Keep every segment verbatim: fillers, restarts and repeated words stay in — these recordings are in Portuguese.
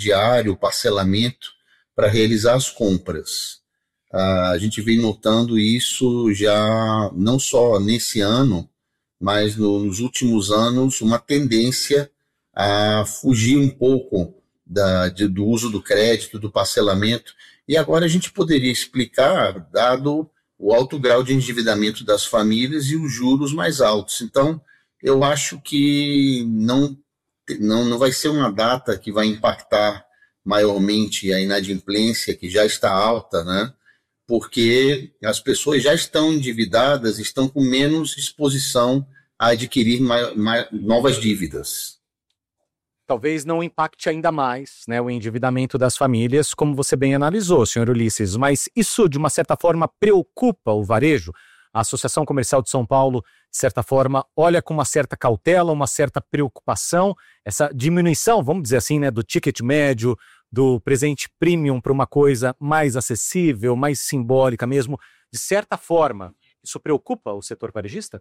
crediário, parcelamento, para realizar as compras. Uh, a gente vem notando isso já não só nesse ano, mas no, nos últimos anos, uma tendência a fugir um pouco da, de, do uso do crédito, do parcelamento. E agora a gente poderia explicar, dado o alto grau de endividamento das famílias e os juros mais altos. Então, eu acho que não, não, não vai ser uma data que vai impactar maiormente a inadimplência, que já está alta, né? Porque as pessoas já estão endividadas, estão com menos exposição a adquirir mais, mais, novas dívidas. Talvez não impacte ainda mais, né, o endividamento das famílias, como você bem analisou, senhor Ulisses, mas isso, de uma certa forma, preocupa o varejo? A Associação Comercial de São Paulo, de certa forma, olha com uma certa cautela, uma certa preocupação, essa diminuição, vamos dizer assim, né, do ticket médio, do presente premium para uma coisa mais acessível, mais simbólica mesmo. De certa forma, isso preocupa o setor varejista?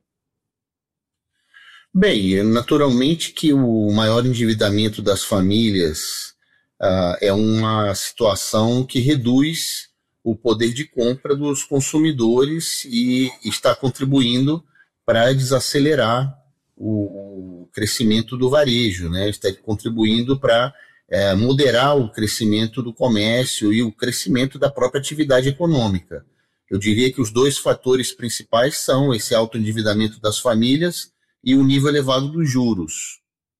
Bem, naturalmente que o maior endividamento das famílias uh, é uma situação que reduz o poder de compra dos consumidores e está contribuindo para desacelerar o, o crescimento do varejo, né? Está contribuindo para é, moderar o crescimento do comércio e o crescimento da própria atividade econômica. Eu diria que os dois fatores principais são esse alto endividamento das famílias e o nível elevado dos juros.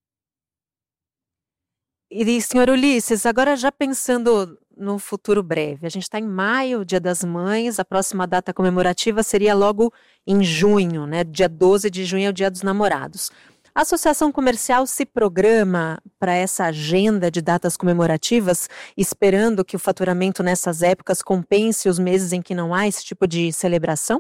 E, senhor Ulisses, agora já pensando no futuro breve, a gente está em maio, Dia das Mães, a próxima data comemorativa seria logo em junho, né? Dia doze de junho é o Dia dos Namorados. A Associação Comercial se programa para essa agenda de datas comemorativas, esperando que o faturamento nessas épocas compense os meses em que não há esse tipo de celebração?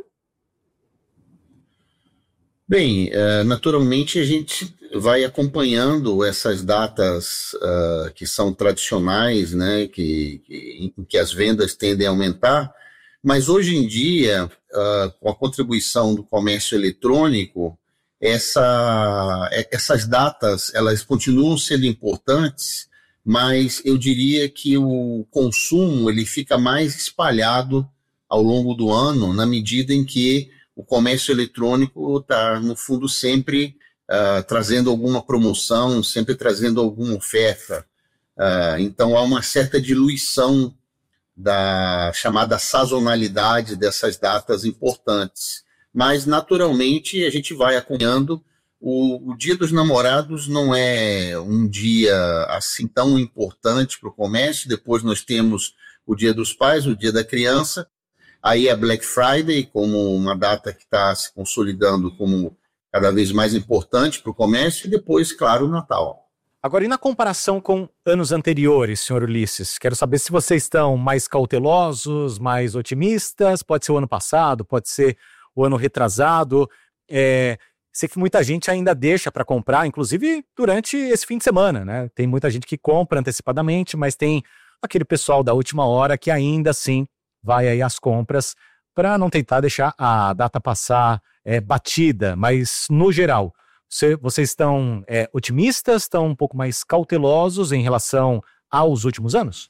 Bem, uh, naturalmente a gente vai acompanhando essas datas uh, que são tradicionais, né, que, que, em que as vendas tendem a aumentar, mas hoje em dia, uh, com a contribuição do comércio eletrônico, essa, essas datas elas continuam sendo importantes, mas eu diria que o consumo ele fica mais espalhado ao longo do ano, na medida em que o comércio eletrônico está, no fundo, sempre uh, trazendo alguma promoção, sempre trazendo alguma oferta. Uh, então, há uma certa diluição da chamada sazonalidade dessas datas importantes. Mas, naturalmente, a gente vai acompanhando. O, o Dia dos Namorados não é um dia assim tão importante para o comércio. Depois nós temos o Dia dos Pais, o Dia da Criança. Aí é Black Friday, como uma data que está se consolidando como cada vez mais importante para o comércio, e depois, claro, o Natal. Agora, e na comparação com anos anteriores, senhor Ulisses? Quero saber se vocês estão mais cautelosos, mais otimistas, pode ser o ano passado, pode ser o ano retrasado. É, sei que muita gente ainda deixa para comprar, inclusive durante esse fim de semana, né? Tem muita gente que compra antecipadamente, mas tem aquele pessoal da última hora que ainda assim vai aí às compras para não tentar deixar a data passar é, batida, mas no geral, você, vocês estão é, otimistas, estão um pouco mais cautelosos em relação aos últimos anos?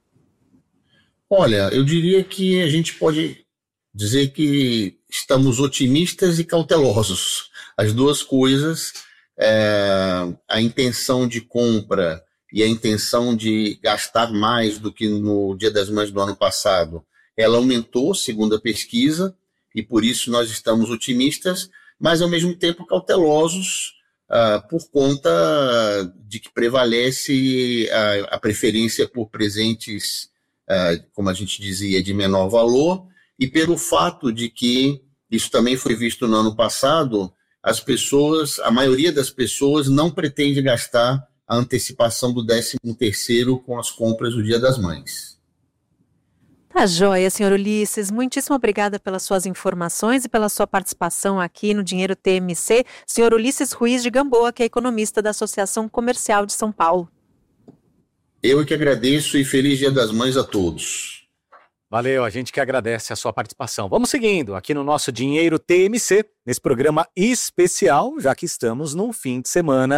Olha, eu diria que a gente pode dizer que estamos otimistas e cautelosos. As duas coisas, é, a intenção de compra e a intenção de gastar mais do que no Dia das Mães do ano passado, ela aumentou, segundo a pesquisa, e por isso nós estamos otimistas, mas ao mesmo tempo cautelosos uh, por conta de que prevalece a, a preferência por presentes, uh, como a gente dizia, de menor valor, e pelo fato de que, isso também foi visto no ano passado, as pessoas, a maioria das pessoas não pretende gastar a antecipação do décimo terceiro com as compras do Dia das Mães. Tá joia, senhor Ulisses. Muitíssimo obrigada pelas suas informações e pela sua participação aqui no Dinheiro T M C. Senhor Ulisses Ruiz de Gamboa, que é economista da Associação Comercial de São Paulo. Eu que agradeço e feliz Dia das Mães a todos. Valeu, a gente que agradece a sua participação. Vamos seguindo aqui no nosso Dinheiro T M C, nesse programa especial, já que estamos num fim de semana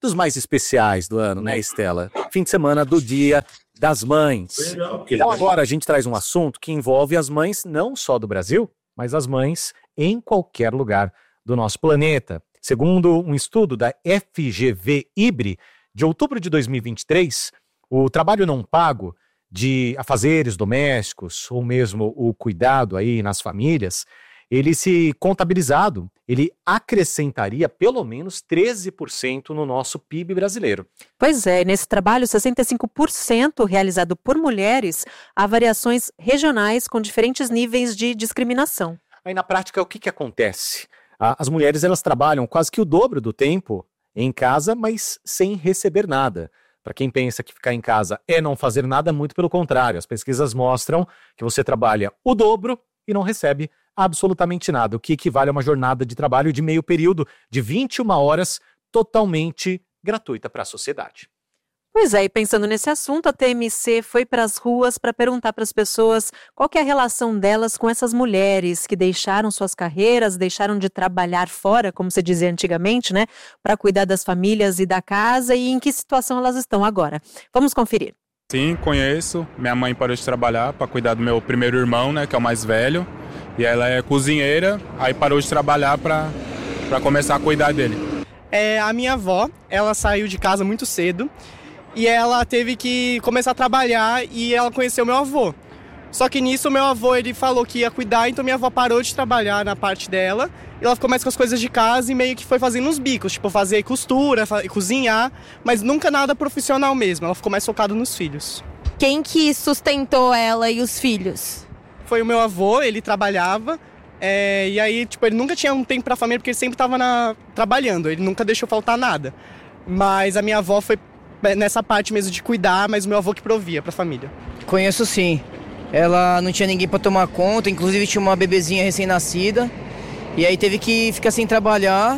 dos mais especiais do ano, né, Estela? Fim de semana do Dia das Mães. Então agora a gente traz um assunto que envolve as mães não só do Brasil, mas as mães em qualquer lugar do nosso planeta. Segundo um estudo da F G V I B R I, de outubro de dois mil e vinte e três, o trabalho não pago de afazeres domésticos ou mesmo o cuidado aí nas famílias, ele se contabilizado, ele acrescentaria pelo menos treze por cento no nosso P I B brasileiro. Pois é, nesse trabalho, sessenta e cinco por cento realizado por mulheres, há variações regionais com diferentes níveis de discriminação. Aí na prática, o que, que acontece? As mulheres elas trabalham quase que o dobro do tempo em casa, mas sem receber nada. Para quem pensa que ficar em casa é não fazer nada, muito pelo contrário. As pesquisas mostram que você trabalha o dobro e não recebe absolutamente nada, o que equivale a uma jornada de trabalho de meio período de vinte e uma horas totalmente gratuita para a sociedade. Pois é, e pensando nesse assunto, a T M C foi para as ruas para perguntar para as pessoas qual que é a relação delas com essas mulheres que deixaram suas carreiras, deixaram de trabalhar fora, como se dizia antigamente, né, para cuidar das famílias e da casa, e em que situação elas estão agora. Vamos conferir. Sim, conheço. Minha mãe parou de trabalhar para cuidar do meu primeiro irmão, né, que é o mais velho, e ela é cozinheira, aí parou de trabalhar para para começar a cuidar dele. É, a minha avó, ela saiu de casa muito cedo, e ela teve que começar a trabalhar e ela conheceu meu avô. Só que nisso meu avô ele falou que ia cuidar, então minha avó parou de trabalhar na parte dela. E ela ficou mais com as coisas de casa e meio que foi fazendo uns bicos, tipo fazer costura, fa- cozinhar, mas nunca nada profissional mesmo. Ela ficou mais focada nos filhos. Quem que sustentou ela e os filhos? Foi o meu avô, ele trabalhava. É, e aí, tipo, ele nunca tinha um tempo pra família porque ele sempre tava na, trabalhando. Ele nunca deixou faltar nada. Mas a minha avó foi nessa parte mesmo de cuidar, mas o meu avô que provia pra família. Conheço sim. Ela não tinha ninguém pra tomar conta, inclusive tinha uma bebezinha recém-nascida. E aí teve que ficar sem trabalhar,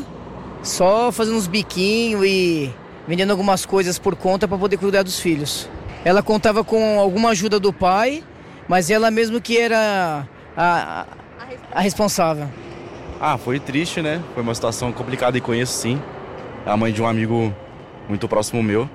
só fazendo uns biquinhos e vendendo algumas coisas por conta pra poder cuidar dos filhos. Ela contava com alguma ajuda do pai, mas ela mesmo que era a, a responsável. Ah, foi triste, né? Foi uma situação complicada e conheço sim. É a mãe de um amigo muito próximo meu.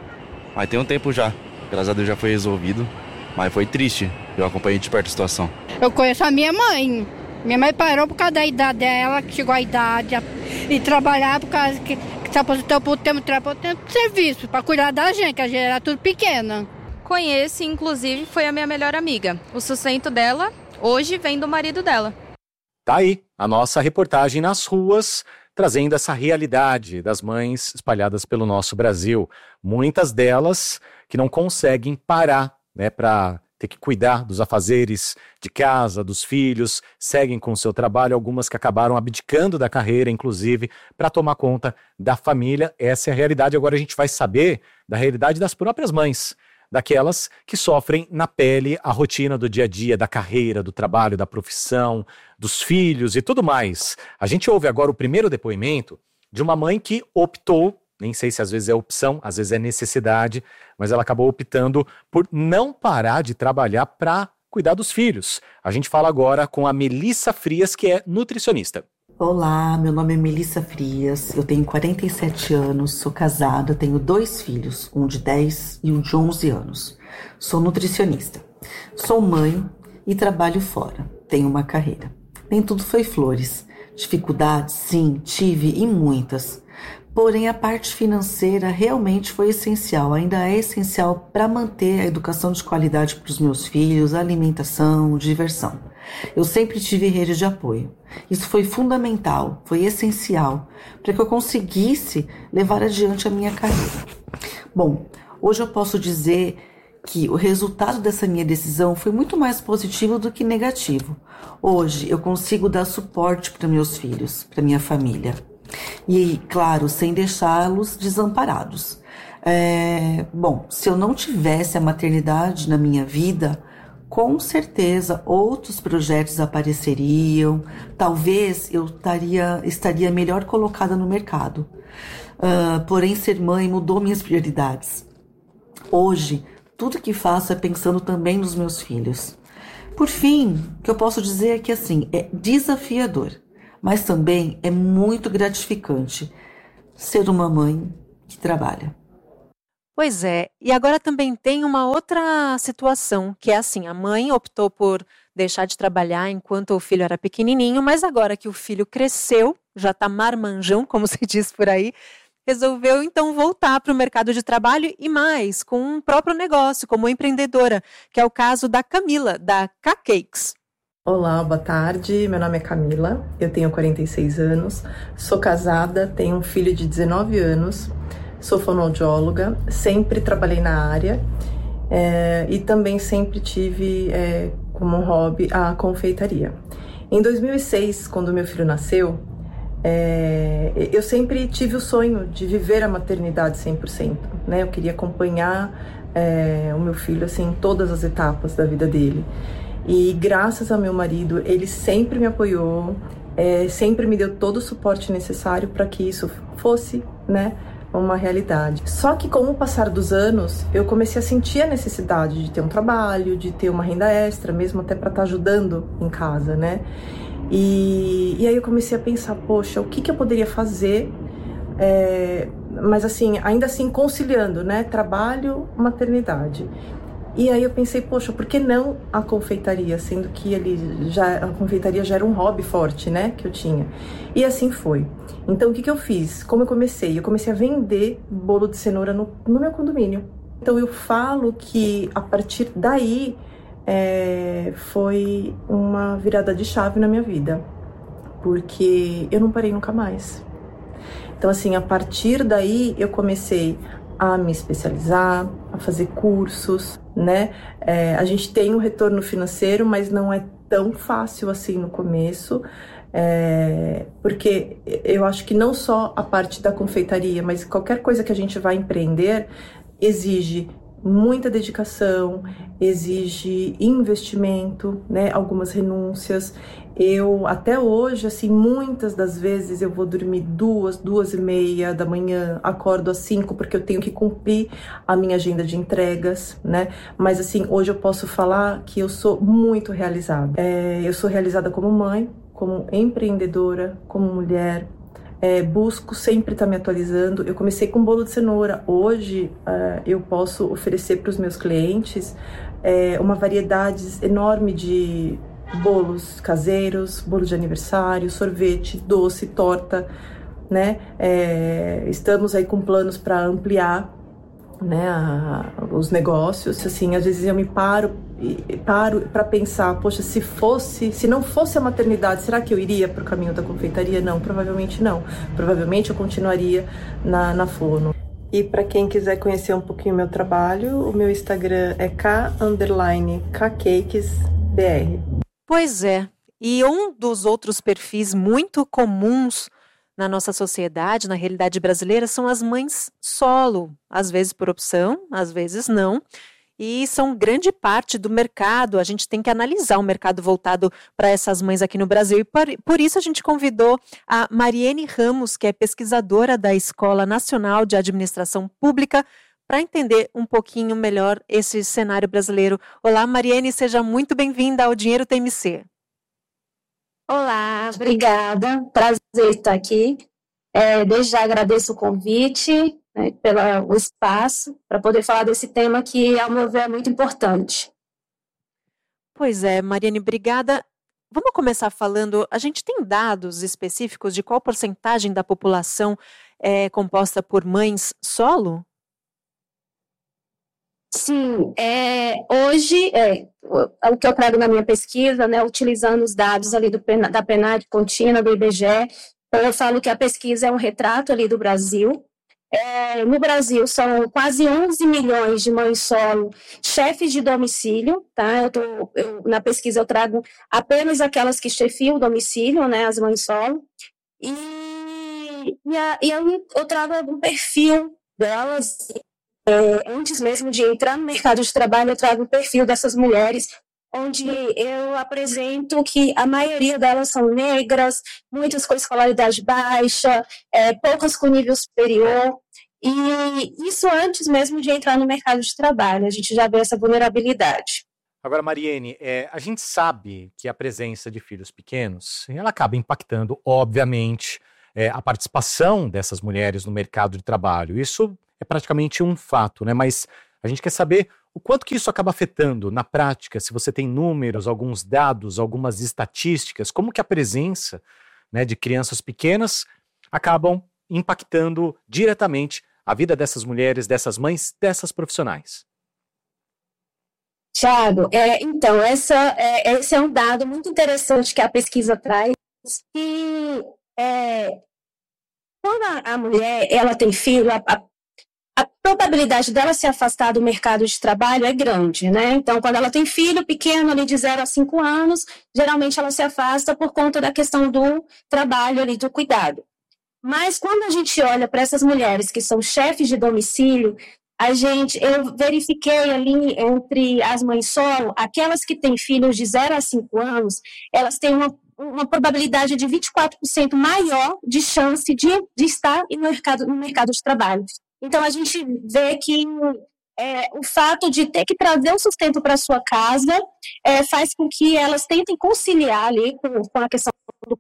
Mas tem um tempo já, graças a Deus já foi resolvido, mas foi triste, eu acompanhei de perto a situação. Eu conheço a minha mãe, minha mãe parou por causa da idade dela, que chegou à idade, e trabalhar por causa que, que se aposentou por tempo de tempo de serviço, para cuidar da gente, que a gente era tudo pequena. Conheço, inclusive, foi a minha melhor amiga. O sustento dela, hoje, vem do marido dela. Tá aí a nossa reportagem nas ruas, trazendo essa realidade das mães espalhadas pelo nosso Brasil. Muitas delas que não conseguem parar, né, para ter que cuidar dos afazeres de casa, dos filhos, seguem com o seu trabalho, algumas que acabaram abdicando da carreira, inclusive, para tomar conta da família. Essa é a realidade. Agora a gente vai saber da realidade das próprias mães, daquelas que sofrem na pele a rotina do dia a dia, da carreira, do trabalho, da profissão, dos filhos e tudo mais. A gente ouve agora o primeiro depoimento de uma mãe que optou, nem sei se às vezes é opção, às vezes é necessidade, mas ela acabou optando por não parar de trabalhar para cuidar dos filhos. A gente fala agora com a Melissa Frias, que é nutricionista. Olá, meu nome é Melissa Frias, eu tenho quarenta e sete anos, sou casada, tenho dois filhos, um de dez e um de onze anos. Sou nutricionista, sou mãe e trabalho fora, tenho uma carreira. Nem tudo foi flores, dificuldades sim, tive e muitas. Porém, a parte financeira realmente foi essencial, ainda é essencial para manter a educação de qualidade para os meus filhos, a alimentação, diversão. Eu sempre tive rede de apoio. Isso foi fundamental, foi essencial para que eu conseguisse levar adiante a minha carreira. Bom, hoje eu posso dizer que o resultado dessa minha decisão foi muito mais positivo do que negativo. Hoje eu consigo dar suporte para meus filhos, para minha família. E, claro, sem deixá-los desamparados. É, bom, se eu não tivesse a maternidade na minha vida, com certeza outros projetos apareceriam, talvez eu estaria, estaria melhor colocada no mercado. Uh, porém, ser mãe mudou minhas prioridades. Hoje, tudo que faço é pensando também nos meus filhos. Por fim, o que eu posso dizer é que assim, é desafiador, mas também é muito gratificante ser uma mãe que trabalha. Pois é, e agora também tem uma outra situação, que é assim, a mãe optou por deixar de trabalhar enquanto o filho era pequenininho, mas agora que o filho cresceu, já está marmanjão, como se diz por aí, resolveu então voltar para o mercado de trabalho e mais, com um próprio negócio, como empreendedora, que é o caso da Camila, da K-Cakes. Olá, boa tarde, meu nome é Camila, eu tenho quarenta e seis anos, sou casada, tenho um filho de dezenove anos, sou fonoaudióloga, sempre trabalhei na área é, e também sempre tive é, como hobby a confeitaria. Em dois mil e seis, quando meu filho nasceu, é, eu sempre tive o sonho de viver a maternidade cem por cento, né? Eu queria acompanhar é, o meu filho assim, em todas as etapas da vida dele. E graças ao meu marido, ele sempre me apoiou, é, sempre me deu todo o suporte necessário para que isso fosse, né, uma realidade. Só que com o passar dos anos, eu comecei a sentir a necessidade de ter um trabalho, de ter uma renda extra, mesmo até para estar ajudando em casa, né? E, e aí eu comecei a pensar, poxa, o que, que eu poderia fazer, é, mas assim, ainda assim conciliando, né, trabalho, maternidade. E aí eu pensei, poxa, por que não a confeitaria, sendo que ele já, a confeitaria já era um hobby forte, né, que eu tinha. E assim foi. Então, o que que eu fiz? Como eu comecei? Eu comecei a vender bolo de cenoura no, no meu condomínio. Então, eu falo que a partir daí é, foi uma virada de chave na minha vida, porque eu não parei nunca mais. Então, assim, a partir daí eu comecei a me especializar, a fazer cursos, né? É, a gente tem um retorno financeiro, mas não é tão fácil assim no começo, é, porque eu acho que não só a parte da confeitaria, mas qualquer coisa que a gente vai empreender exige muita dedicação, exige investimento, né? Algumas renúncias. Eu, até hoje, assim, muitas das vezes eu vou dormir duas, duas e meia da manhã, acordo às cinco, porque eu tenho que cumprir a minha agenda de entregas, né? Mas, assim, hoje eu posso falar que eu sou muito realizada. É, eu sou realizada como mãe, como empreendedora, como mulher. É, busco sempre estar me atualizando. Eu comecei com bolo de cenoura. Hoje uh, eu posso oferecer para os meus clientes é, uma variedade enorme de bolos caseiros, bolo de aniversário, sorvete, doce, torta, né? É, estamos aí com planos para ampliar, né, a, os negócios. Assim, às vezes eu me paro paro para pensar, poxa, se fosse, se não fosse a maternidade, será que eu iria para o caminho da confeitaria? Não, provavelmente não. Provavelmente eu continuaria na, na fono. E para quem quiser conhecer um pouquinho o meu trabalho, o meu Instagram é k underline kkcakesbr. Pois é, e um dos outros perfis muito comuns na nossa sociedade, na realidade brasileira, são as mães solo, às vezes por opção, às vezes não, e são grande parte do mercado. A gente tem que analisar o mercado voltado para essas mães aqui no Brasil, e por, por isso a gente convidou a Mariene Ramos, que é pesquisadora da Escola Nacional de Administração Pública, para entender um pouquinho melhor esse cenário brasileiro. Olá, Mariene, seja muito bem-vinda ao Dinheiro T M C. Olá, obrigada, prazer estar aqui. É, desde já agradeço o convite, né, pelo espaço, para poder falar desse tema que, ao meu ver, é muito importante. Pois é, Mariene, obrigada. Vamos começar falando, a gente tem dados específicos de qual porcentagem da população é composta por mães solo? Sim, é, hoje, é, o que eu trago na minha pesquisa, né, utilizando os dados ali do, da PNAD contínua, do I B G E, eu falo que a pesquisa é um retrato ali do Brasil. É, no Brasil, são quase onze milhões de mães solo, chefes de domicílio, tá? Eu tô, eu, na pesquisa eu trago apenas aquelas que chefiam o domicílio, né, as mães solo, e, e, a, e eu, eu trago algum perfil delas. É, antes mesmo de entrar no mercado de trabalho, eu trago o perfil dessas mulheres, onde eu apresento que a maioria delas são negras, muitas com escolaridade baixa, é, poucas com nível superior, e isso antes mesmo de entrar no mercado de trabalho, a gente já vê essa vulnerabilidade. Agora, Mariene, é, a gente sabe que a presença de filhos pequenos, ela acaba impactando, obviamente, é, a participação dessas mulheres no mercado de trabalho. Isso é praticamente um fato, né? Mas a gente quer saber o quanto que isso acaba afetando na prática, se você tem números, alguns dados, algumas estatísticas, como que a presença, né, de crianças pequenas acabam impactando diretamente a vida dessas mulheres, dessas mães, dessas profissionais. Tiago, é, então, essa, é, esse é um dado muito interessante que a pesquisa traz, que é, quando a, a mulher ela tem filho, a, a, a probabilidade dela se afastar do mercado de trabalho é grande, né? Então, quando ela tem filho pequeno, ali de zero a cinco anos, geralmente ela se afasta por conta da questão do trabalho ali, do cuidado. Mas quando a gente olha para essas mulheres que são chefes de domicílio, a gente, eu verifiquei ali entre as mães solo, aquelas que têm filhos de zero a cinco anos, elas têm uma, uma probabilidade de vinte e quatro por cento maior de chance de, de estar no mercado, no mercado de trabalho. Então, a gente vê que é, o fato de ter que trazer o sustento para a sua casa é, faz com que elas tentem conciliar ali com, com a questão do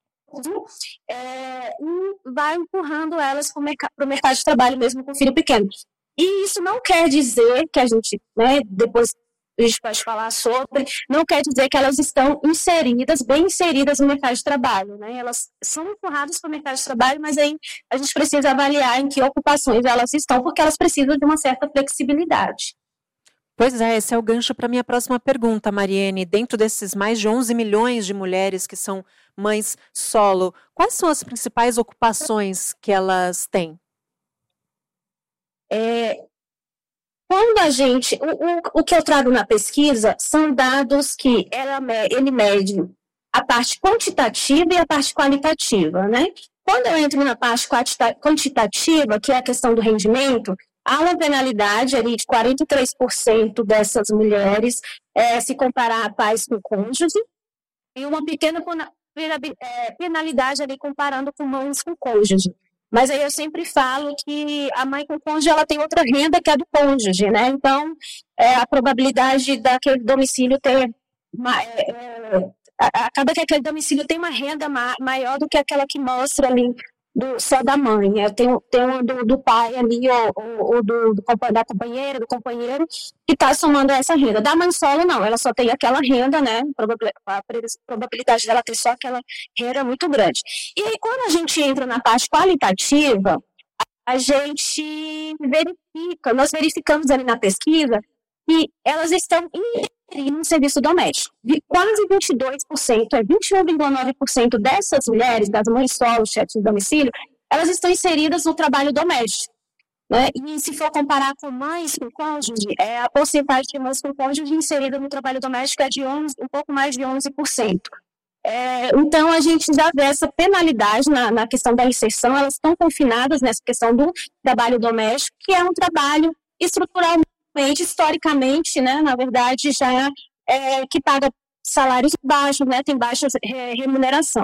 É, e vai empurrando elas para o merc- mercado de trabalho mesmo com filho pequeno. E isso não quer dizer que a gente, né, depois a gente pode falar sobre, não quer dizer que elas estão inseridas, bem inseridas no mercado de trabalho, né? Elas são empurradas para o mercado de trabalho, mas aí a gente precisa avaliar em que ocupações elas estão, porque elas precisam de uma certa flexibilidade. Pois é, esse é o gancho para a minha próxima pergunta, Mariene. Dentro desses mais de onze milhões de mulheres que são mães solo, quais são as principais ocupações que elas têm? É, quando a gente, o, o, o que eu trago na pesquisa são dados que ela, ele mede a parte quantitativa e a parte qualitativa, né? Quando eu entro na parte quantitativa, que é a questão do rendimento, há uma penalidade ali de quarenta e três por cento dessas mulheres é, se comparar a pais com cônjuge, e uma pequena penalidade ali comparando com mães com cônjuge. Mas aí eu sempre falo que a mãe com cônjuge ela tem outra renda que a do cônjuge, né? Então, é, a probabilidade daquele domicílio ter... Uma, é, é, acaba que aquele domicílio tem uma renda ma- maior do que aquela que mostra ali do, só da mãe. É, tem, tem uma do, do pai ali, ou, ou, ou do, do, da companheira, do companheiro, que está somando essa renda. Da mãe solo, não. Ela só tem aquela renda, né? A probabilidade dela ter só aquela renda é muito grande. E aí, quando a gente entra na parte qualitativa, a gente verifica, nós verificamos ali na pesquisa que elas estão inseridas no serviço doméstico. Quase vinte e dois por cento, é vinte e um vírgula nove por cento dessas mulheres, das mães solo, chefes de domicílio, elas estão inseridas no trabalho doméstico. Né? E se for comparar com mães com cônjuge, é, a porcentagem de mães com cônjuge inserida no trabalho doméstico é de onze, um pouco mais de onze por cento. É, então, a gente já vê essa penalidade na, na questão da inserção, elas estão confinadas nessa questão do trabalho doméstico, que é um trabalho estruturalmente, historicamente, né, na verdade, já é, que paga salários baixos, né, tem baixa remuneração.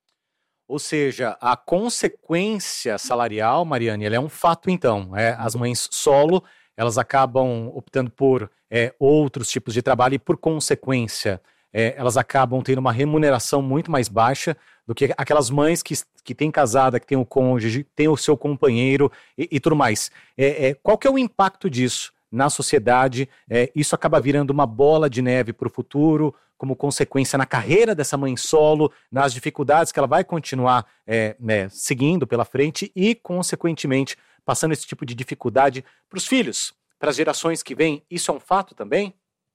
Ou seja, a consequência salarial, Mariane, ela é um fato então. É, as mães solo, elas acabam optando por é, outros tipos de trabalho e, por consequência, é, elas acabam tendo uma remuneração muito mais baixa do que aquelas mães que, que têm casada, que têm o cônjuge, têm o seu companheiro e, e tudo mais. É, é, qual que é o impacto disso na sociedade? É, isso acaba virando uma bola de neve para o futuro, como consequência na carreira dessa mãe solo, nas dificuldades que ela vai continuar é, né, seguindo pela frente e, consequentemente, passando esse tipo de dificuldade para os filhos, para as gerações que vêm. Isso é um fato também?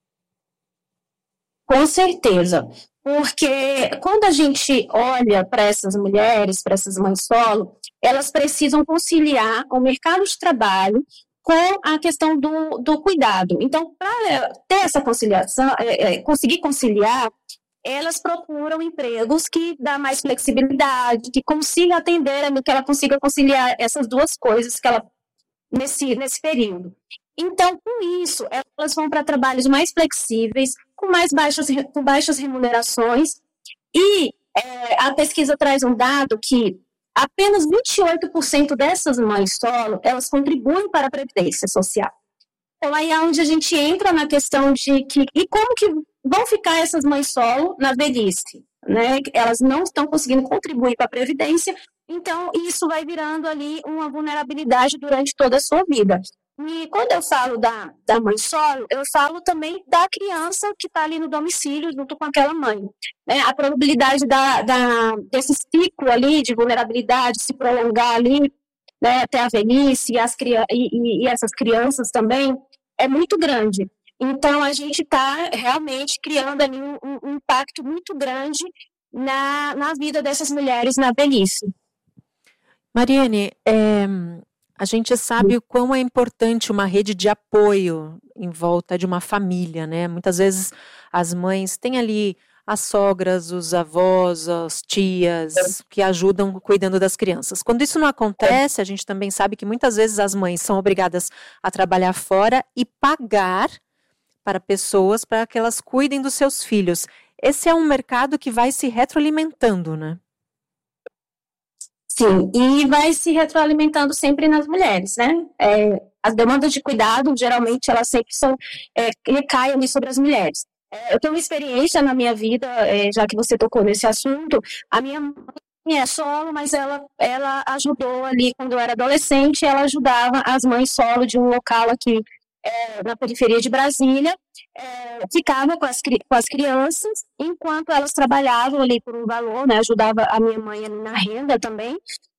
Com certeza, porque quando a gente olha para essas mulheres, para essas mães solo, elas precisam conciliar o mercado de trabalho com a questão do, do cuidado. Então, para ter essa conciliação, é, é, conseguir conciliar, elas procuram empregos que dão mais flexibilidade, que consiga atender, que ela consiga conciliar essas duas coisas que ela, nesse, nesse período. Então, com isso, elas vão para trabalhos mais flexíveis, com mais baixas, com baixas remunerações, e é, a pesquisa traz um dado que apenas vinte e oito por cento dessas mães solo, elas contribuem para a Previdência Social. Então, aí é onde a gente entra na questão de que, e como que vão ficar essas mães solo na velhice, né? Elas não estão conseguindo contribuir para a Previdência, Então, isso vai virando ali uma vulnerabilidade durante toda a sua vida. E quando eu falo da, da mãe solo, eu falo também da criança que está ali no domicílio junto com aquela mãe. Né? A probabilidade da, da, desse ciclo ali de vulnerabilidade se prolongar ali, né, até a velhice e, as, e, e, e essas crianças também é muito grande. Então, a gente está realmente criando ali um, um impacto muito grande na, na vida dessas mulheres na velhice. Mariane, é, a gente sabe o quão é importante uma rede de apoio em volta de uma família, né? Muitas vezes as mães têm ali as sogras, os avós, as tias que ajudam cuidando das crianças. Quando isso não acontece, a gente também sabe que muitas vezes as mães são obrigadas a trabalhar fora e pagar para pessoas para que elas cuidem dos seus filhos. Esse é um mercado que vai se retroalimentando, né? Sim, e vai se retroalimentando sempre nas mulheres, né? É, as demandas de cuidado, geralmente, elas sempre são, é, recaem ali sobre as mulheres. É, eu tenho uma experiência na minha vida, é, já que você tocou nesse assunto, a minha mãe é solo, mas ela, ela ajudou ali, quando eu era adolescente, ela ajudava as mães solo de um local aqui é, na periferia de Brasília, é, ficava com as, com as crianças, enquanto elas trabalhavam ali por um valor, né, ajudava a minha mãe na renda também,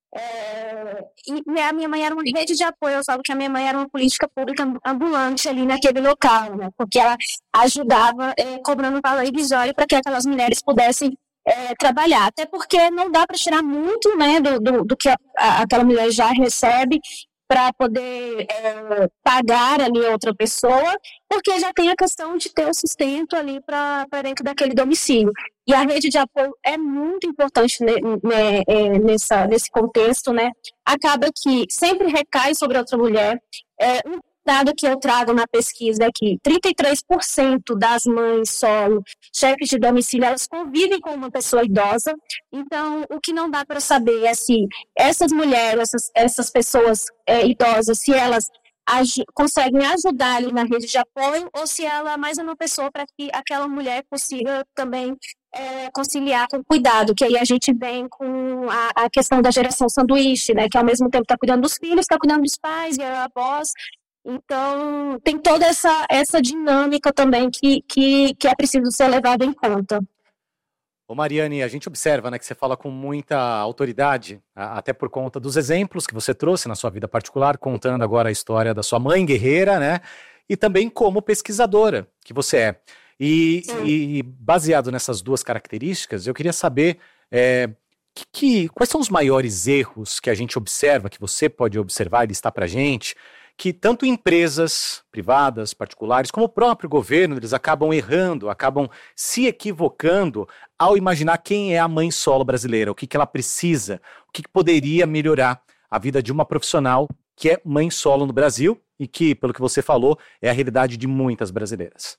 é, e a minha mãe era uma rede de apoio. Eu falo que a minha mãe era uma política pública ambulante ali naquele local, né, porque ela ajudava é, cobrando um valor irrisório para que aquelas mulheres pudessem é, trabalhar, até porque não dá para tirar muito, né, do, do, do que a, a, aquela mulher já recebe para poder é, pagar ali outra pessoa, porque já tem a questão de ter o sustento ali para dentro daquele domicílio. E a rede de apoio é muito importante, né, né, é, nessa, nesse contexto, né? Acaba que sempre recai sobre outra mulher. É, um dado que eu trago na pesquisa é que trinta e três por cento das mães solo, chefes de domicílio, elas convivem com uma pessoa idosa. Então, o que não dá para saber é se essas mulheres, essas, essas pessoas é, idosas, se elas aj- conseguem ajudar ali na rede de apoio, ou se ela é mais uma pessoa para que aquela mulher consiga também é, conciliar com o cuidado, que aí a gente vem com a, a questão da geração sanduíche, né, que ao mesmo tempo está cuidando dos filhos, está cuidando dos pais e avós. Então, tem toda essa, essa dinâmica também que, que, que é preciso ser levada em conta. Ô Mariane, a gente observa, né, que você fala com muita autoridade, até por conta dos exemplos que você trouxe na sua vida particular, contando agora a história da sua mãe guerreira, né, e também como pesquisadora que você é. E, e baseado nessas duas características, eu queria saber é, que, que, quais são os maiores erros que a gente observa, que você pode observar e listar pra gente, que tanto empresas privadas, particulares, como o próprio governo, eles acabam errando, acabam se equivocando ao imaginar quem é a mãe solo brasileira, o que, que ela precisa, o que, que poderia melhorar a vida de uma profissional que é mãe solo no Brasil e que, pelo que você falou, é a realidade de muitas brasileiras.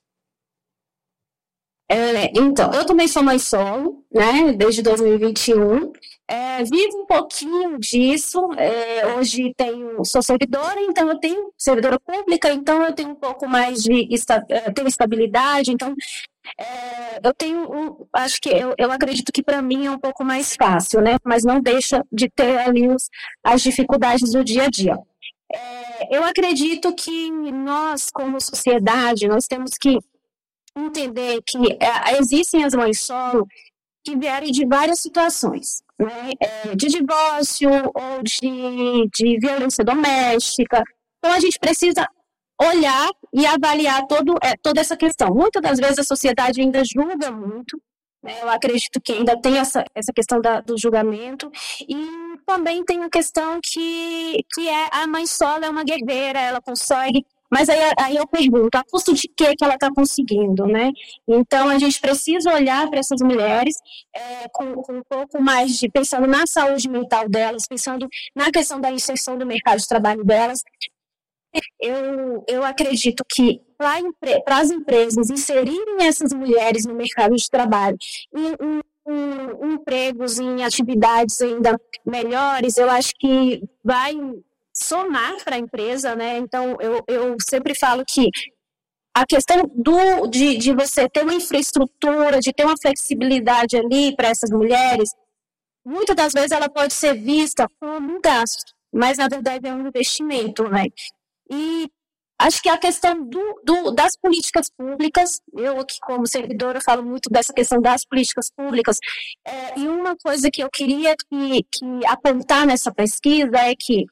É, então, eu também sou mãe solo, né, desde dois mil e vinte e um, é, vivo um pouquinho disso, é, hoje tenho, sou servidora, então eu tenho, servidora pública, então eu tenho um pouco mais de, esta, tenho estabilidade, então é, eu tenho, um, acho que, eu, eu acredito que para mim é um pouco mais fácil, né, mas não deixa de ter ali os, as dificuldades do dia a dia. É, eu acredito que nós, como sociedade, nós temos que entender que é, existem as mães solo que vierem de várias situações, né? É, de divórcio ou de, de violência doméstica. Então, a gente precisa olhar e avaliar todo, é, toda essa questão. Muitas das vezes a sociedade ainda julga muito, né? Eu acredito que ainda tem essa, essa questão da, do julgamento, e também tem a questão que, que é a mãe solo é uma guerreira, ela consegue. Mas aí, aí eu pergunto, a custo de que que ela está conseguindo, né? Então, a gente precisa olhar para essas mulheres é, com, com um pouco mais de, pensando na saúde mental delas, pensando na questão da inserção do mercado de trabalho delas. Eu, eu acredito que para empre, as empresas inserirem essas mulheres no mercado de trabalho, em, em, em empregos, em atividades ainda melhores, eu acho que vai somar para a empresa, né? Então, eu, eu sempre falo que a questão do, de, de você ter uma infraestrutura, de ter uma flexibilidade ali para essas mulheres, muitas das vezes ela pode ser vista como um gasto, mas na verdade é um investimento, né? E acho que a questão do, do, das políticas públicas, eu aqui como servidora falo muito dessa questão das políticas públicas, é, e uma coisa que eu queria que, que apontar nessa pesquisa é que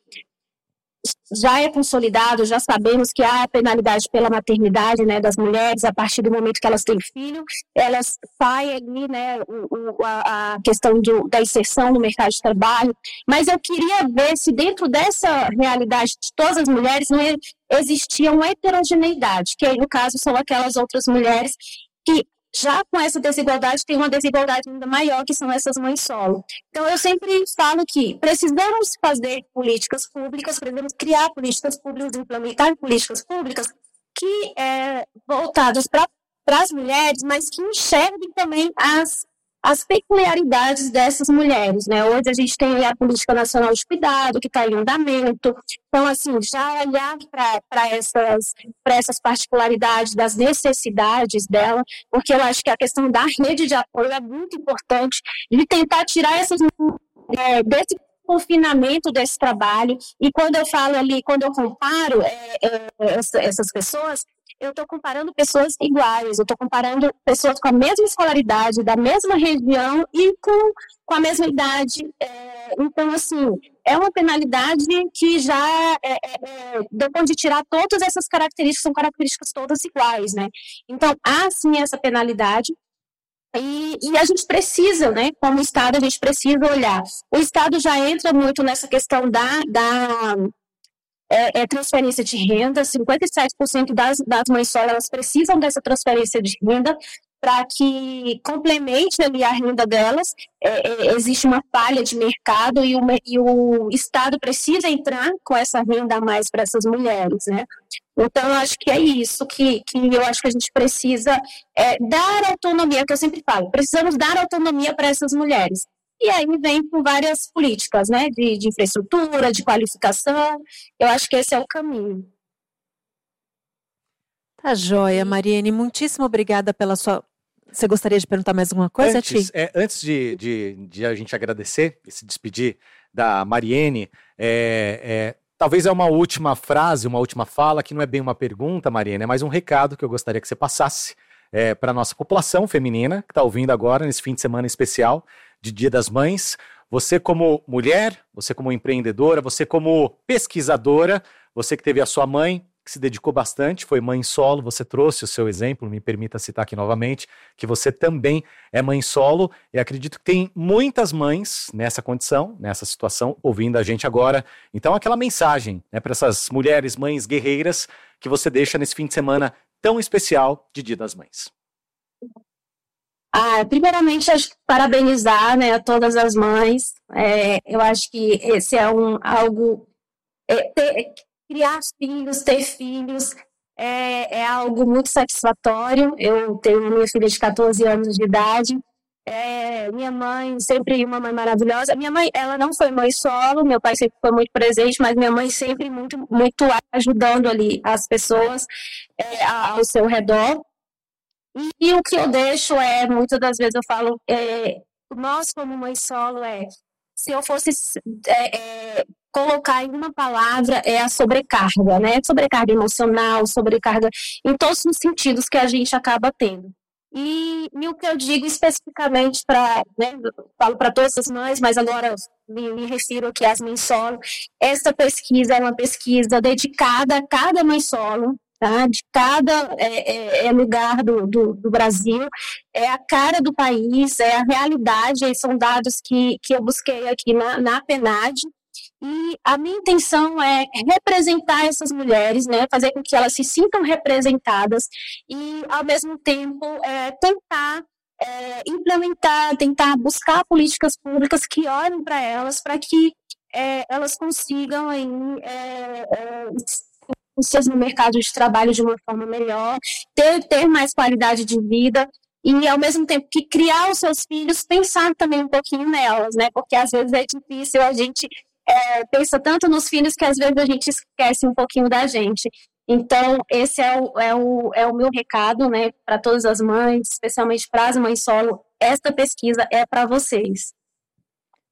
já é consolidado, já sabemos que há a penalidade pela maternidade, né, das mulheres, a partir do momento que elas têm filho, elas saem ali, né, o, o, a, a questão do, da inserção no mercado de trabalho, mas eu queria ver se dentro dessa realidade de todas as mulheres não existia uma heterogeneidade, que aí no caso são aquelas outras mulheres que já com essa desigualdade, tem uma desigualdade ainda maior, que são essas mães solo. Então, eu sempre falo que precisamos fazer políticas públicas, precisamos criar políticas públicas, implementar políticas públicas que é, voltadas para as mulheres, mas que enxerguem também as, as peculiaridades dessas mulheres, né? Hoje a gente tem a Política Nacional de Cuidado, que está em andamento. Então, assim, já olhar para essas, para essas particularidades das necessidades dela, porque eu acho que a questão da rede de apoio é muito importante, de tentar tirar essas é, desse confinamento desse trabalho. E quando eu falo ali, quando eu comparo é, é, essa, essas pessoas, eu estou comparando pessoas iguais, eu estou comparando pessoas com a mesma escolaridade, da mesma região e com, com a mesma idade. É, então, assim, é uma penalidade que já, é, é, depois de tirar todas essas características, são características todas iguais, né? Então, há, sim, essa penalidade. E, e a gente precisa, né, como Estado, a gente precisa olhar. O Estado já entra muito nessa questão da... da É, é transferência de renda, cinquenta e sete por cento das, das mães solo, elas precisam dessa transferência de renda para que complemente ali a renda delas. É, é, existe uma falha de mercado e o, e o Estado precisa entrar com essa renda a mais para essas mulheres, né? Então, eu acho que é isso que, que eu acho que a gente precisa é, dar autonomia, que eu sempre falo, precisamos dar autonomia para essas mulheres. E aí vem com várias políticas, né, de, de infraestrutura, de qualificação. Eu acho que esse é o caminho. Tá joia, Mariene. Muitíssimo obrigada pela sua... Você gostaria de perguntar mais alguma coisa, Antes, Ti? é, antes de, de, de a gente agradecer e se despedir da Mariene, é, é, talvez é uma última frase, uma última fala, que não é bem uma pergunta, Mariene, é mais um recado que eu gostaria que você passasse é, para a nossa população feminina, que está ouvindo agora, nesse fim de semana especial de Dia das Mães. Você como mulher, você como empreendedora, você como pesquisadora, você que teve a sua mãe, que se dedicou bastante, foi mãe solo, você trouxe o seu exemplo, me permita citar aqui novamente, que você também é mãe solo, e acredito que tem muitas mães nessa condição, nessa situação, ouvindo a gente agora. Então, aquela mensagem, né, para essas mulheres, mães guerreiras, que você deixa nesse fim de semana tão especial de Dia das Mães. Ah, primeiramente, acho que parabenizar, né, a todas as mães. É, eu acho que esse é um, algo... É, ter, criar filhos, ter filhos, é, é algo muito satisfatório. Eu tenho minha filha de catorze anos de idade. É, minha mãe, sempre uma mãe maravilhosa. Minha mãe, ela não foi mãe solo, meu pai sempre foi muito presente, mas minha mãe sempre muito, muito ajudando ali as pessoas é, ao seu redor. E, e o que eu deixo é, muitas das vezes eu falo, é, nós como mãe solo, é, se eu fosse é, é, colocar em uma palavra, é a sobrecarga, né? Sobrecarga emocional, sobrecarga em todos os sentidos que a gente acaba tendo. E, e o que eu digo especificamente para, né, falo para todas as mães, mas agora me, me refiro aqui às mães solo, essa pesquisa é uma pesquisa dedicada a cada mãe solo, tá? De cada é, é, lugar do, do, do Brasil, é a cara do país, é a realidade, são dados que, que eu busquei aqui na, na PENAD, e a minha intenção é representar essas mulheres, né, fazer com que elas se sintam representadas e, ao mesmo tempo, é, tentar é, implementar, tentar buscar políticas públicas que olhem para elas, para que é, elas consigam aí, é, é, no mercado de trabalho de uma forma melhor, ter, ter mais qualidade de vida e, ao mesmo tempo que criar os seus filhos, pensar também um pouquinho nelas, né? Porque às vezes é difícil, a gente é, pensa tanto nos filhos que às vezes a gente esquece um pouquinho da gente. Então, esse é o, é o, é o meu recado, né, para todas as mães, especialmente para as mães solo. Esta pesquisa é para vocês.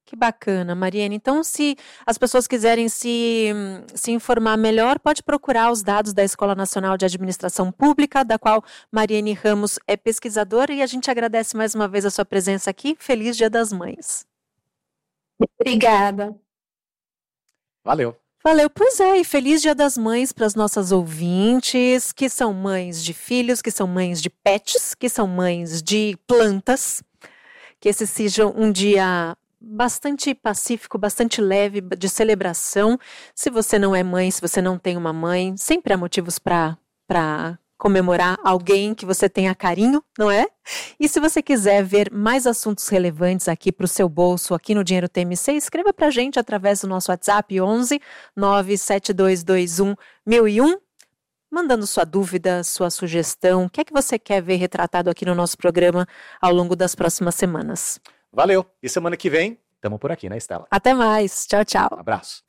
Que bacana, Mariene. Então, se as pessoas quiserem se, se informar melhor, pode procurar os dados da Escola Nacional de Administração Pública, da qual Mariene Ramos é pesquisadora, e a gente agradece mais uma vez a sua presença aqui. Feliz Dia das Mães. Obrigada. Valeu. Valeu, pois é, e feliz Dia das Mães para as nossas ouvintes, que são mães de filhos, que são mães de pets, que são mães de plantas, que esse seja um dia bastante pacífico, bastante leve, de celebração. Se você não é mãe, se você não tem uma mãe, sempre há motivos para para comemorar alguém que você tenha carinho, não é? E se você quiser ver mais assuntos relevantes aqui para o seu bolso, aqui no Dinheiro T M C, escreva para a gente através do nosso WhatsApp onze nove sete dois dois um mil e um, mandando sua dúvida, sua sugestão, o que é que você quer ver retratado aqui no nosso programa ao longo das próximas semanas. Valeu. E semana que vem, estamos por aqui, né, Estela? Até mais. Tchau, tchau. Um abraço.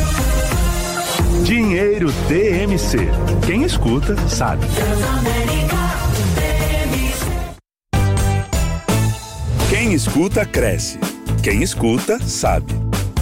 Dinheiro T M C. Quem escuta, sabe. Quem escuta, cresce. Quem escuta, sabe.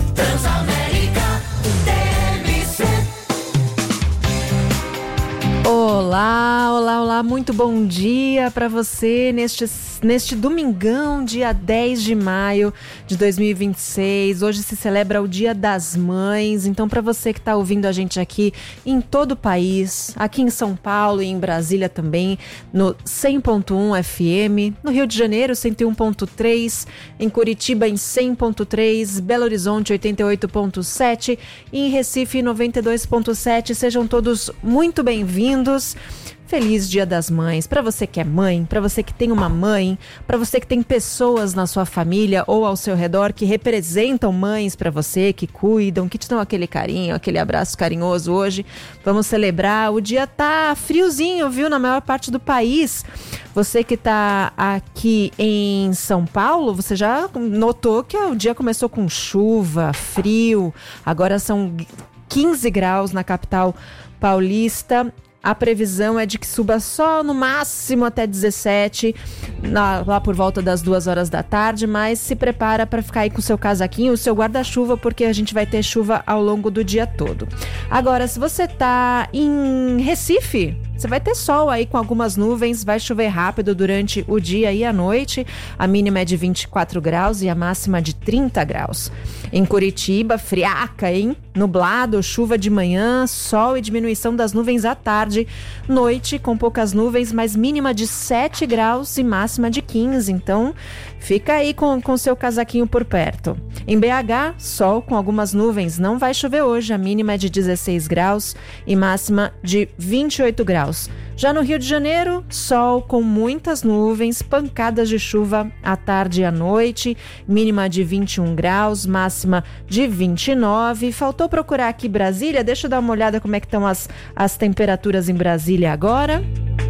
Olá, olá, olá, muito bom dia para você neste, neste domingão, dia dez de maio de dois mil e vinte e seis. Hoje se celebra o Dia das Mães, então para você que está ouvindo a gente aqui em todo o país, aqui em São Paulo e em Brasília também, no cem ponto um F M, no Rio de Janeiro cento e um ponto três, em Curitiba em cem ponto três, Belo Horizonte oitenta e oito ponto sete e em Recife noventa e dois ponto sete, sejam todos muito bem-vindos. Feliz Dia das Mães, para você que é mãe, para você que tem uma mãe, para você que tem pessoas na sua família ou ao seu redor que representam mães para você, que cuidam, que te dão aquele carinho, aquele abraço carinhoso hoje. Vamos celebrar, o dia tá friozinho, viu, na maior parte do país. Você que tá aqui em São Paulo, você já notou que o dia começou com chuva, frio, agora são quinze graus na capital paulista. A previsão é de que suba só no máximo até dezessete, na, lá por volta das duas horas da tarde, mas se prepara para ficar aí com o seu casaquinho, o seu guarda-chuva, porque a gente vai ter chuva ao longo do dia todo. Agora, se você tá em Recife, você vai ter sol aí com algumas nuvens, vai chover rápido durante o dia e a noite, a mínima é de vinte e quatro graus e a máxima de trinta graus. Em Curitiba, friaca, hein? Nublado, chuva de manhã, sol e diminuição das nuvens à tarde. Noite com poucas nuvens, mas mínima de sete graus e máxima de quinze. Então, fica aí com o seu casaquinho por perto. Em B H, sol com algumas nuvens. Não vai chover hoje. A mínima é de dezesseis graus e máxima de vinte e oito graus. Já no Rio de Janeiro, sol com muitas nuvens, pancadas de chuva à tarde e à noite, mínima de vinte e um graus, máxima de vinte e nove. Faltou procurar aqui Brasília, deixa eu dar uma olhada como é que estão as, as temperaturas em Brasília agora.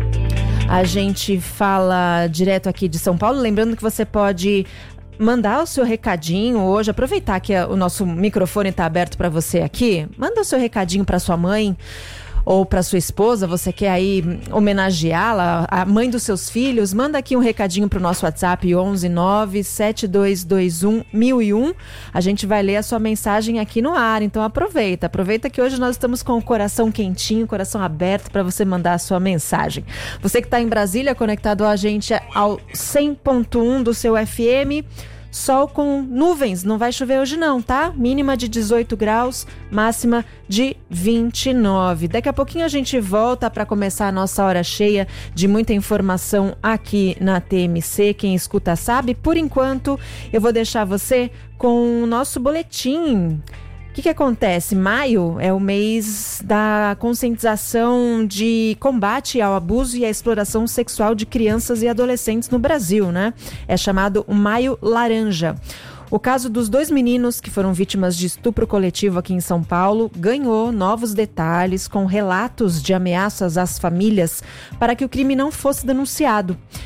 A gente fala direto aqui de São Paulo, lembrando que você pode mandar o seu recadinho hoje, aproveitar que o nosso microfone está aberto para você aqui, manda o seu recadinho para sua mãe ou para sua esposa, você quer aí homenageá-la, a mãe dos seus filhos, manda aqui um recadinho para o nosso WhatsApp onze nove sete dois dois um mil e um. A gente vai ler a sua mensagem aqui no ar, então aproveita, aproveita que hoje nós estamos com o coração quentinho, coração aberto para você mandar a sua mensagem. Você que está em Brasília, conectado a gente ao cem ponto um do seu F M, sol com nuvens, não vai chover hoje não, tá? Mínima de dezoito graus, máxima de vinte e nove. Daqui a pouquinho a gente volta para começar a nossa hora cheia de muita informação aqui na T M C. Quem escuta sabe. Por enquanto, eu vou deixar você com o nosso boletim. O que que acontece? Maio é o mês da conscientização de combate ao abuso e à exploração sexual de crianças e adolescentes no Brasil, né? É chamado o Maio Laranja. O caso dos dois meninos que foram vítimas de estupro coletivo aqui em São Paulo ganhou novos detalhes com relatos de ameaças às famílias para que o crime não fosse denunciado.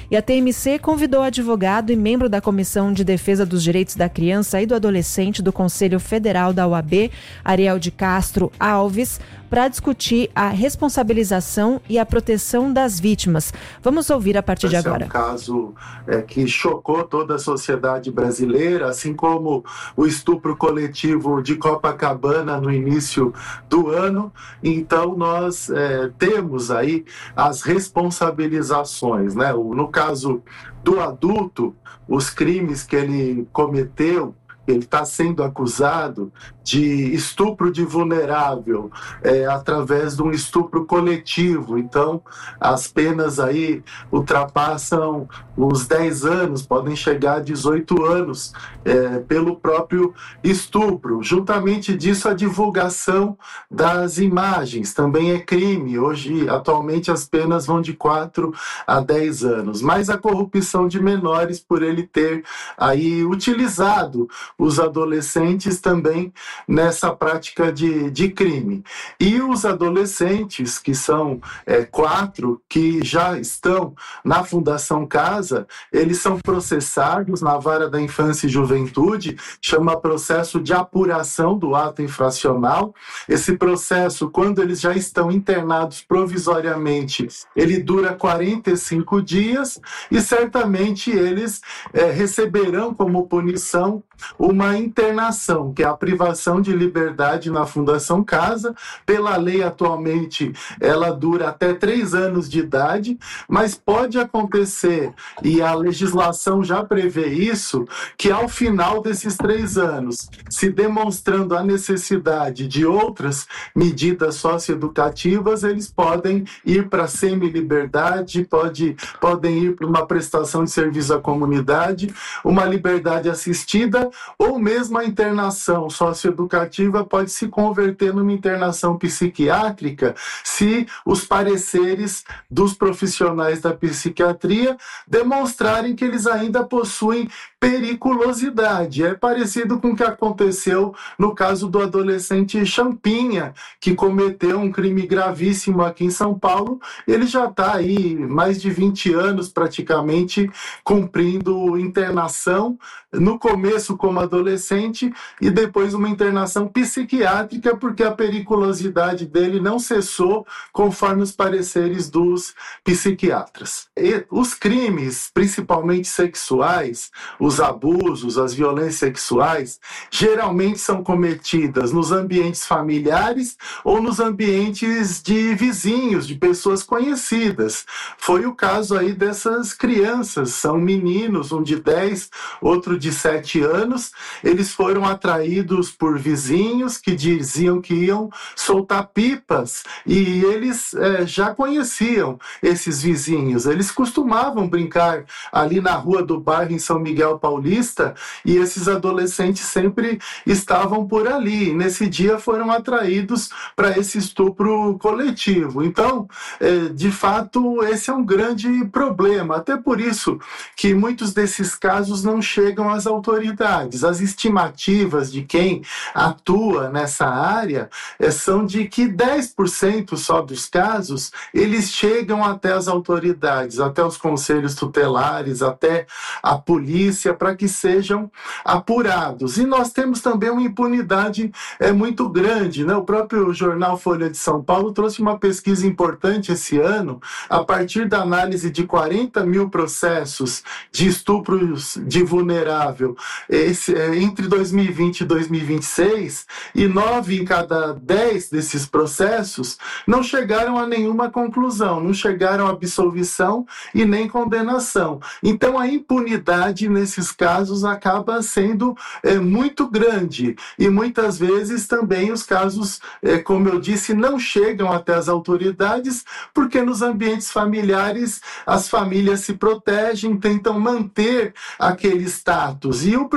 E a T M C convidou o advogado e membro da Comissão de Defesa dos Direitos da Criança e do Adolescente do Conselho Federal da O A B, Ariel de Castro Alves, para discutir a responsabilização e a proteção das vítimas. Vamos ouvir a partir de agora. Esse é um caso é, que chocou toda a sociedade brasileira, assim como o estupro coletivo de Copacabana no início do ano. Então, nós é, temos aí as responsabilizações, né? No caso do adulto, os crimes que ele cometeu, ele está sendo acusado de estupro de vulnerável é, através de um estupro coletivo. Então, as penas aí ultrapassam os dez anos, podem chegar a dezoito anos é, pelo próprio estupro. Juntamente disso, a divulgação das imagens também é crime. Hoje, atualmente, as penas vão de quatro a dez anos. Mas a corrupção de menores, por ele ter aí utilizado os adolescentes também nessa prática de, de crime. E os adolescentes, que são é, quatro, que já estão na Fundação Casa, eles são processados na Vara da Infância e Juventude, chama processo de apuração do ato infracional. Esse processo, quando eles já estão internados provisoriamente, ele dura quarenta e cinco dias e certamente eles é, receberão como punição uma internação, que é a privação de liberdade na Fundação Casa. Pela lei, atualmente, ela dura até três anos de idade, mas pode acontecer, e a legislação já prevê isso, que ao final desses três anos, se demonstrando a necessidade de outras medidas socioeducativas, eles podem ir para a semi-liberdade, pode, podem ir para uma prestação de serviço à comunidade, uma liberdade assistida, ou mesmo a internação socioeducativa pode se converter numa internação psiquiátrica se os pareceres dos profissionais da psiquiatria demonstrarem que eles ainda possuem periculosidade. É parecido com o que aconteceu no caso do adolescente Champinha, que cometeu um crime gravíssimo aqui em São Paulo. Ele já está aí mais de vinte anos praticamente cumprindo internação, no começo como adolescente e depois uma internação psiquiátrica, porque a periculosidade dele não cessou conforme os pareceres dos psiquiatras. E os crimes, principalmente sexuais, os abusos, as violências sexuais, geralmente são cometidas nos ambientes familiares ou nos ambientes de vizinhos, de pessoas conhecidas. Foi o caso aí dessas crianças, são meninos, um de dez, outro de sete anos, eles foram atraídos por vizinhos que diziam que iam soltar pipas e eles é, já conheciam esses vizinhos, eles costumavam brincar ali na rua do bairro em São Miguel Paulista e esses adolescentes sempre estavam por ali. Nesse dia foram atraídos para esse estupro coletivo. Então, é, de fato, esse é um grande problema, até por isso que muitos desses casos não chegam às autoridades. As estimativas de quem atua nessa área é, são de que dez por cento só dos casos eles chegam até as autoridades, até os conselhos tutelares, até a polícia, para que sejam apurados. E nós temos também uma impunidade é, muito grande, né? O próprio jornal Folha de São Paulo trouxe uma pesquisa importante esse ano, a partir da análise de quarenta mil processos de estupros de vulnerável esse, entre dois mil e vinte e dois mil e vinte e seis, e nove em cada dez desses processos não chegaram a nenhuma conclusão, não chegaram a absolvição e nem condenação. Então a impunidade nesses casos acaba sendo é, muito grande e muitas vezes também os casos, é, como eu disse, não chegam até as autoridades porque nos ambientes familiares as famílias se protegem, tentam manter aquele status. E o problema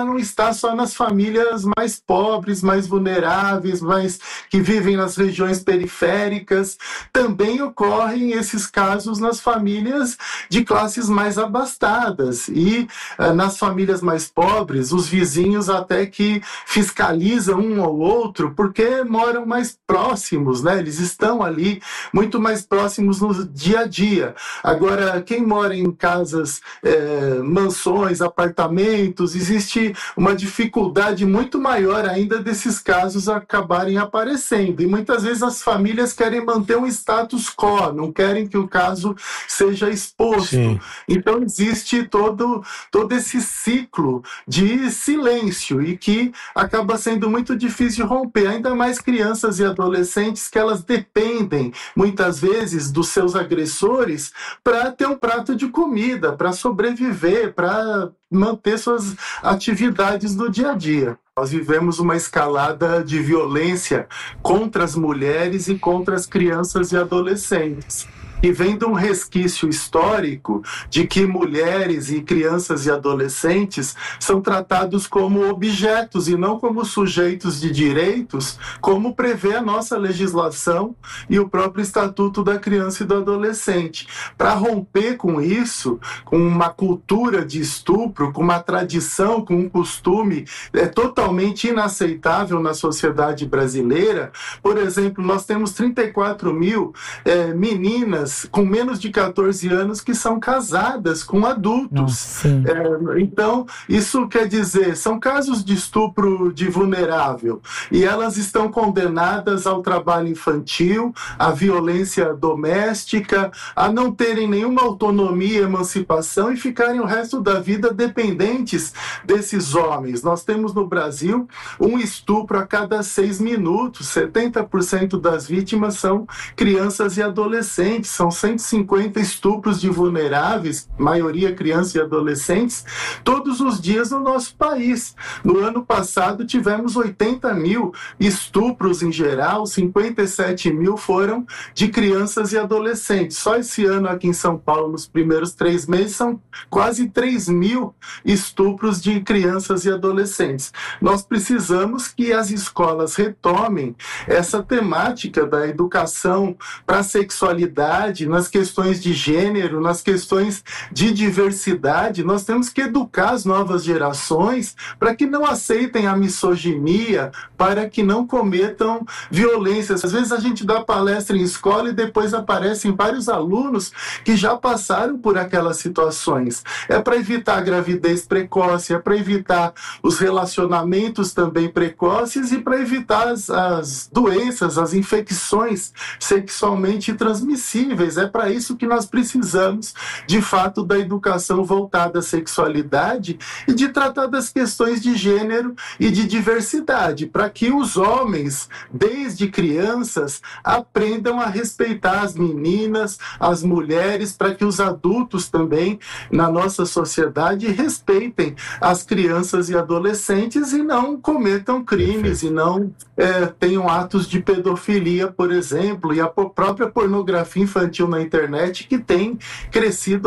problema não está só nas famílias mais pobres, mais vulneráveis, mais que vivem nas regiões periféricas. Também ocorrem esses casos nas famílias de classes mais abastadas. E uh, nas famílias mais pobres, os vizinhos até que fiscalizam um ao outro, porque moram mais próximos, né? Eles estão ali muito mais próximos no dia a dia. Agora, quem mora em casas, é, mansões, apartamentos, existe uma dificuldade muito maior ainda desses casos acabarem aparecendo. E muitas vezes as famílias querem manter um status quo, não querem que o caso seja exposto. Sim. Então existe todo, todo esse ciclo de silêncio e que acaba sendo muito difícil de romper, ainda mais crianças e adolescentes que elas dependem muitas vezes dos seus agressores para ter um prato de comida, para sobreviver, para manter suas atividades do dia a dia. Nós vivemos uma escalada de violência contra as mulheres e contra as crianças e adolescentes. E vem de um resquício histórico de que mulheres e crianças e adolescentes são tratados como objetos e não como sujeitos de direitos, como prevê a nossa legislação e o próprio Estatuto da Criança e do Adolescente. Para romper com isso, com uma cultura de estupro, com uma tradição, com um costume é totalmente inaceitável na sociedade brasileira, por exemplo, nós temos trinta e quatro mil é, meninas com menos de catorze anos que são casadas com adultos. É, então, isso quer dizer, são casos de estupro de vulnerável e elas estão condenadas ao trabalho infantil, à violência doméstica, a não terem nenhuma autonomia e emancipação e ficarem o resto da vida dependentes desses homens. Nós temos no Brasil um estupro a cada seis minutos, setenta por cento das vítimas são crianças e adolescentes. São cento e cinquenta estupros de vulneráveis, maioria crianças e adolescentes, todos os dias no nosso país. No ano passado tivemos oitenta mil estupros em geral, cinquenta e sete mil foram de crianças e adolescentes. Só esse ano aqui em São Paulo, nos primeiros três meses, são quase três mil estupros de crianças e adolescentes. Nós precisamos que as escolas retomem essa temática da educação para a sexualidade, nas questões de gênero, nas questões de diversidade. Nós temos que educar as novas gerações para que não aceitem a misoginia, para que não cometam violências. Às vezes a gente dá palestra em escola e depois aparecem vários alunos que já passaram por aquelas situações. É para evitar a gravidez precoce, é para evitar os relacionamentos também precoces e para evitar as, as doenças, as infecções sexualmente transmissíveis. É para isso que nós precisamos, de fato, da educação voltada à sexualidade e de tratar das questões de gênero e de diversidade, para que os homens, desde crianças, aprendam a respeitar as meninas, as mulheres, para que os adultos também, na nossa sociedade, respeitem as crianças e adolescentes e não cometam crimes e não é, tenham atos de pedofilia, por exemplo, e a própria pornografia infantil na internet, que tem crescido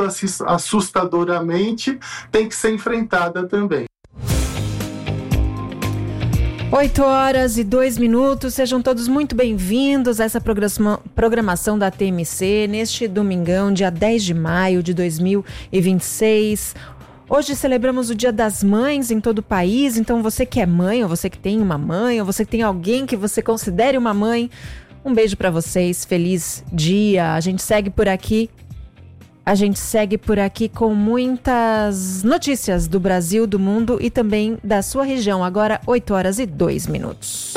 assustadoramente, tem que ser enfrentada também. oito horas e dois minutos, sejam todos muito bem-vindos a essa programação da T M C neste domingão, dia dez de maio de dois mil e vinte e seis. Hoje celebramos o Dia das Mães em todo o país, então você que é mãe, ou você que tem uma mãe, ou você que tem alguém que você considere uma mãe, um beijo para vocês, feliz dia. A gente segue por aqui, a gente segue por aqui com muitas notícias do Brasil, do mundo e também da sua região. Agora, oito horas e dois minutos.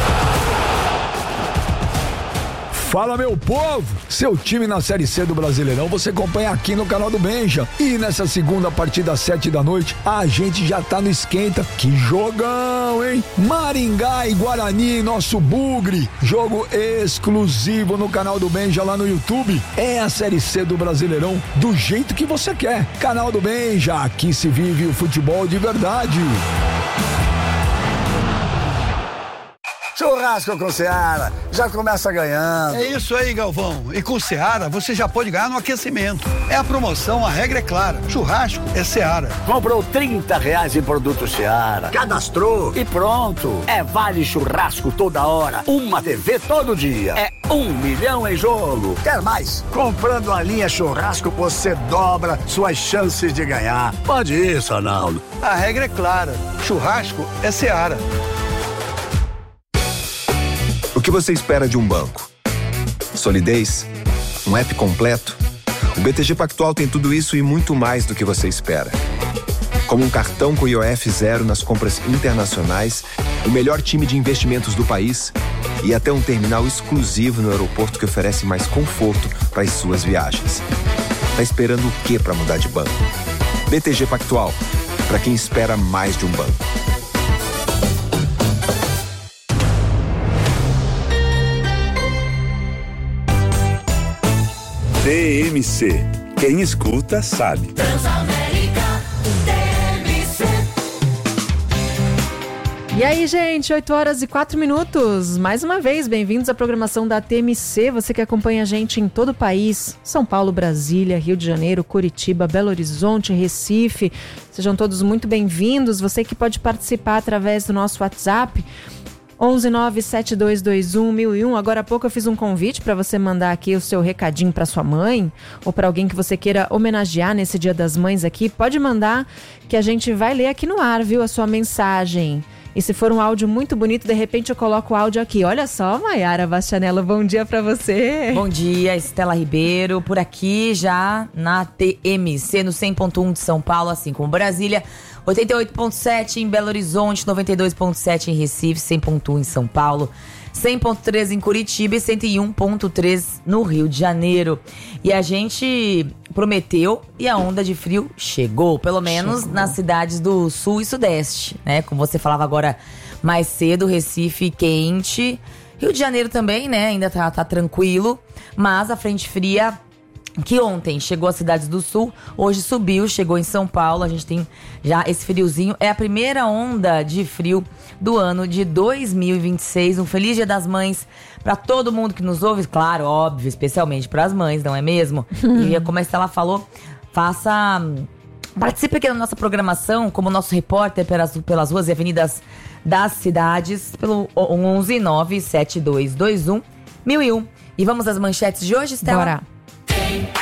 Fala, meu povo! Seu time na Série C do Brasileirão você acompanha aqui no canal do Benja. E nessa segunda, a partir das sete da noite, a gente já tá no esquenta. Que jogão, hein? Maringá e Guarani, nosso bugre. Jogo exclusivo no canal do Benja lá no YouTube. É a Série C do Brasileirão do jeito que você quer. Canal do Benja, aqui se vive o futebol de verdade. Churrasco com Seara, já começa ganhando. É isso aí, Galvão. E com Seara, você já pode ganhar no aquecimento. É a promoção, a regra é clara. Churrasco é Seara. Comprou trinta reais em produto Seara, cadastrou e pronto. É vale churrasco toda hora, uma T V todo dia. É um milhão em jogo. Quer mais? Comprando a linha churrasco, você dobra suas chances de ganhar. Pode isso, Arnaldo. A regra é clara. Churrasco é Seara. O que você espera de um banco? Solidez? Um app completo? O B T G Pactual tem tudo isso e muito mais do que você espera. Como um cartão com I O F zero nas compras internacionais, o melhor time de investimentos do país e até um terminal exclusivo no aeroporto que oferece mais conforto para as suas viagens. Tá esperando o quê para mudar de banco? B T G Pactual, para quem espera mais de um banco. T M C. Quem escuta sabe. Transamérica T M C. E aí, gente, oito horas e quatro minutos. Mais uma vez, bem-vindos à programação da T M C. Você que acompanha a gente em todo o país. São Paulo, Brasília, Rio de Janeiro, Curitiba, Belo Horizonte, Recife. Sejam todos muito bem-vindos. Você que pode participar através do nosso WhatsApp. onze nove sete dois dois um mil e um. Agora há pouco eu fiz um convite para você mandar aqui o seu recadinho para sua mãe ou para alguém que você queira homenagear nesse Dia das Mães aqui. Pode mandar que a gente vai ler aqui no ar, viu, a sua mensagem. E se for um áudio muito bonito, de repente eu coloco o áudio aqui. Olha só, Maiara Bastianello, bom dia para você. Bom dia, Estela Ribeiro, por aqui já na T M C, no cem ponto um de São Paulo, assim como Brasília, oitenta e oito ponto sete em Belo Horizonte, noventa e dois ponto sete em Recife, cem ponto um em São Paulo, cem ponto três em Curitiba e cento e um ponto três no Rio de Janeiro. E a gente prometeu e a onda de frio chegou, pelo menos chegou. Nas cidades do Sul e Sudeste, né? Como você falava agora mais cedo, Recife quente, Rio de Janeiro também, né? Ainda tá, tá tranquilo, mas a frente fria que ontem chegou às cidades do Sul, hoje subiu, chegou em São Paulo. A gente tem já esse friozinho. É a primeira onda de frio do ano de dois mil e vinte e seis. Um feliz Dia das Mães para todo mundo que nos ouve. Claro, óbvio, especialmente para as mães, não é mesmo? E como a Estela falou, faça... participe aqui da nossa programação como nosso repórter pelas, pelas ruas e avenidas das cidades pelo onze nove sete dois dois um mil e um. E vamos às manchetes de hoje, Estela? Bora.